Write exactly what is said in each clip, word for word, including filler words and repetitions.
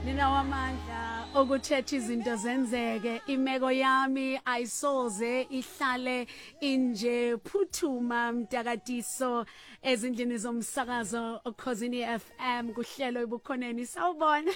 Ninawamandla okuthetha izinto zenzeke imeko yami ayisoze ihlale inje phuthuma mtakatiso ezindlini zomsakazo Khosini F M kuhlelo ibukhoneni sawubona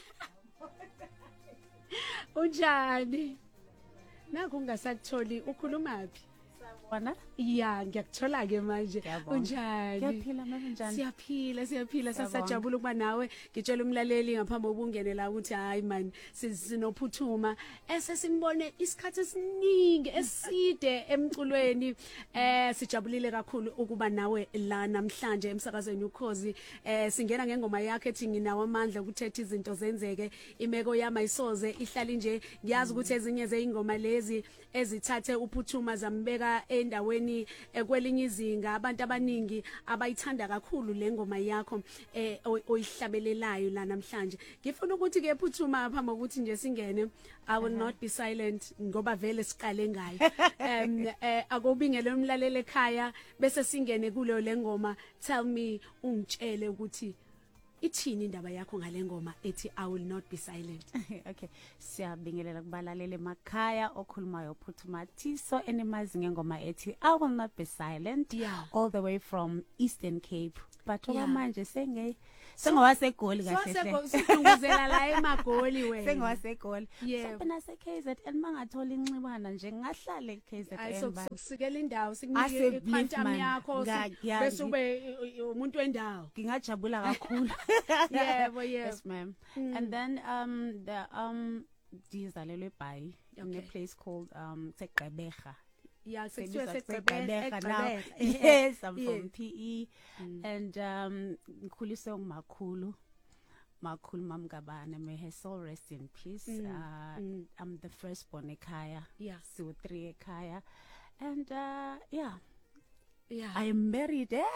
unjani naku ungasakutholi ukhuluma phi Wana? Ya, ngiyakuthola ke manje. Unjani? Ngiyaphila manje njani? Siyaphila, siyaphila. Sasajabula ukuba nawe. Ngitshela umlaleli ngaphambi kokungene la ukuthi hayi man, sinophuthuma. Ese simbone isikhathi esiningi eside emculweni. Eh sijabulile kakhulu ukuba nawe la namhlanje emsakazweni uKhosi. Eh singena ngengoma yakhe ethi nginawo amandla ukuthetha izinto zenzeke. Imeko yami ayisoze ihlala nje. Ngiyazi ukuthi ezinye zeingoma lezi ezithathe uphuthuma zambeka endaweni ekwelinye izinga abantu abaningi abayithanda kakhulu lengoma yakho eh oyihlabelelayo la namhlanje ngifuna ukuthi ke phuthuma phambi kokuthi nje singene I will not be silent ngoba vele siqale ngayo em eh akubingele umlaleli ekhaya bese singene kulo lengoma tell me ungitshele ukuthi ithini indaba yakho ngalengoma ethi I will not be silent. Okay, siyabingelela kubalalele emakhaya okhulumayo Phuthuma Thiso enemazi ngengoma ethi I will not be silent, yeah. All the way from Eastern Cape. But Yeah. oba manje senge sengowasegoli kahle hle. Singuzela la eMagoli wena. Sengowasegoli. Yeah. So nase K Z N mangathola inxibana nje ngahlala e-K Z N. Ayisokusikela indawo sikunike iquantum yakho bese ube umuntu wendawo. Ngingajabula kakhulu. Yebo, yebo. Yes ma'am. Mm. And then um the um dizalelwe by in a place called um Tegqeberha. Yeah, so Tegqeberha now. Yes, I'm from P E mm. and um ngikhuliswe ngumakhulu. Makhulu Mamgabane, may her soul rest in peace. Mm. Uh, mm. I'm the firstborn ekhaya. Yeah. So three ekhaya. And uh yeah. Yeah. I am married, eh?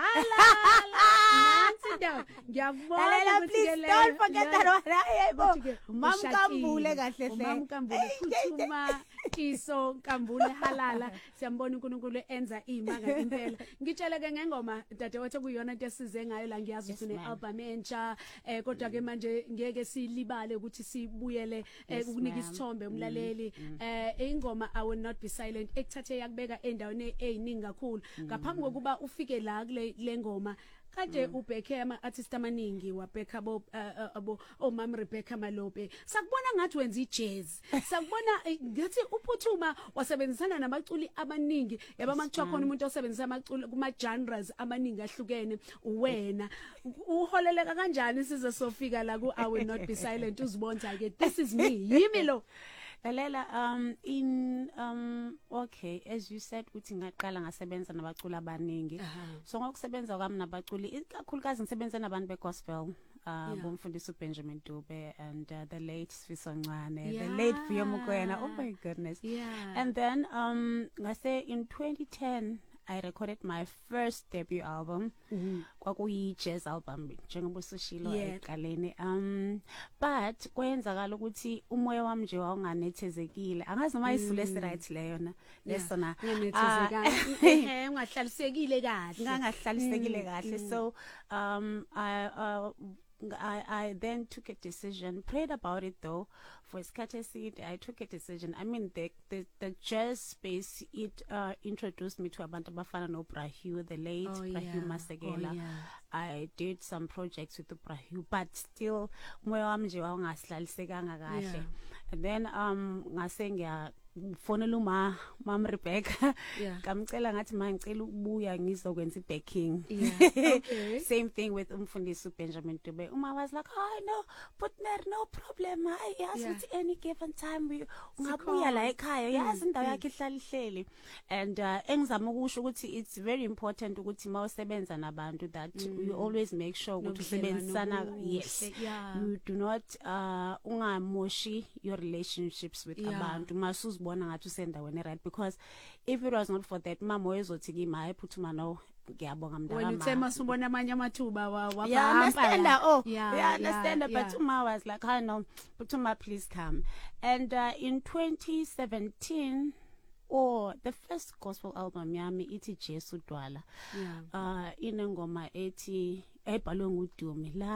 Hala. Nansi ndawo. Ngiyakubona ukuthi ke le. Don't forget that one. Yebo. Mamkambule kahle hle. Mamkambule Phuthuma Thiso Nkambule halala. Siyambona uNkulunkulu enza imanga impela. Ngitshela ke ngengoma dadewethu kuyona into esize ngayo la ngiyazi ukuthi une album entsha eh kodwa ke manje ngeke silibale ukuthi sibuyele ukunika isithombe umlaleli eh ingoma I will not be silent ekuthathe yakubeka endaweni eziningi kakhulu. Ngaphambi kokuba ufike la kule lengoma kade ubheke ama artist amaningi wabheka abo abo omam Rebecca Malope sakubona ngathi wenza ijazz sakubona ngathi uPhuthuma wasebenzisana nabaculi abaningi yaba makuthiwa khona umuntu osebenzisa amaculi kuma genres amaningi ahlukene uwena uholeleka kanjani size sofika la ku I will not be silent uzibonza ke this is me yimi lo Lalela um in um okay as you said uthi ngaqala ngasebenza nabaculi abaningi so ngokusebenza kwami nabaculi ikakhulukazi ngisebenza nabantu begospel uh bomfundisi uBenjamin Dube and uh, the late Sifiso Ncane yeah. the late Vuyo Mokoena oh my goodness yeah. And then um ngase in twenty ten I recorded my first debut album kwakuyi jazz album njengoba usushilo eqaleni um but kwenzakala ukuthi umoya wami nje wawunganethezekile angazi noma isule right leyo na lesona nganethezekile ungahlalisekile kahle ngangahlalisekile kahle so um I uh, I, I then took a decision, prayed about it though, for Skateseed, I took a decision. I mean, the, the, the jazz space, it uh, introduced me to Abantu Bafana no Brahu, the late oh, Brahu yeah. Masegela. Oh, yeah. I did some projects with the Brahu, but still, moyo wami nje wawungahlalisekanga kahle. And then, um, ngase ngiya fonela uma mam Rebecca ngamcela ngathi mangicela ukubuya ngizokwenza ibacking okay. Same thing with umfundisi uBenjamin Dube uma was like oh no but there no problem I yazi ukuthi yeah. any given time we ungabuya la ekhaya yazi indawo yakhe ihlala ihleli and uh, engizama ukusho ukuthi it's very important ukuthi mawusebenza nabantu that mm. you always make sure ukuthi usebenzisana yes yeah. you do not uh ungamoshi your relationships with yeah. abantu masuzi bona ngathi usendaweni right because if it was not for that mama wezothi kimi hayi Phuthuma no ngiyabonga mntaka mama when uthema subona amanye amathuba wabahamba yeah understand oh yeah, yeah understand yeah, but Phuthuma was like I know Phuthuma please come and uh, in twenty seventeen or the first gospel album yami ithi Jesu Dwala yeah. uh inengoma ethi ebhalwe nguDumi la